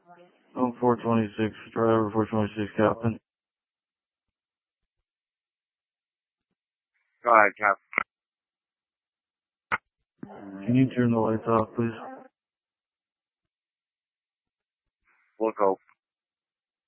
Oh, 426, driver 426, Captain. Go ahead, Cap. Can you turn the lights off, please? We'll go.